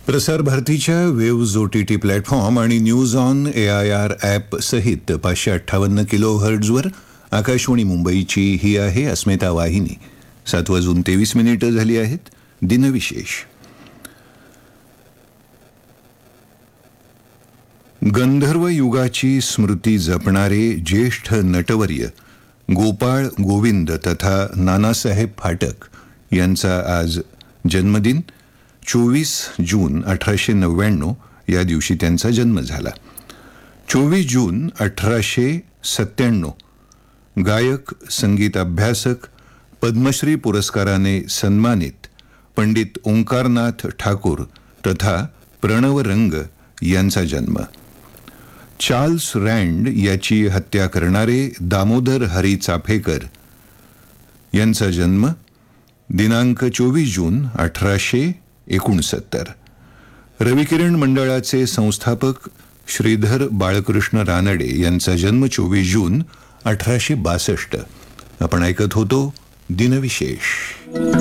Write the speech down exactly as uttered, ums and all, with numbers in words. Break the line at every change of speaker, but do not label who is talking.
प्रसार भारतीच्या waves O T T platform आणि news on A I R app सहित पाचशे अठ्ठावन्न किलो हर्ट्झवर आकाशवाणी मुंबईची ही आहे अस्मिता वाहिनी. सात वाजून तेवीस मिनिटं झाली आहेत. दिनविशेष. गंधर्व युगाची स्मृती जपणारे ज्येष्ठ नटवर्य गोपाळ गोविंद तथा नानासाहेब फाटक यांचा आज जन्मदिन. चोवीस जून अठराशे नव्याण्णव या दिवशी त्यांचा जन्म झाला. चोवीस जून अठराशे सत्त्याण्णव गायक, संगीत अभ्यासक, पद्मश्री पुरस्काराने सन्मानित पंडित ओंकारनाथ ठाकूर तथा प्रणव रंग यांचा जन्म. चार्ल्स रँड याची हत्या करणारे दामोदर हरी चाफेकर यांचा जन्म दिनांक चोवीस जून अठराशे एकोणसत्तर. रविकिरण मंडळाचे संस्थापक श्रीधर बाळकृष्ण रानडे यांचा जन्म चोवीस जून अठराशे बासष्ट. आपण ऐकत होतो दिनविशेष.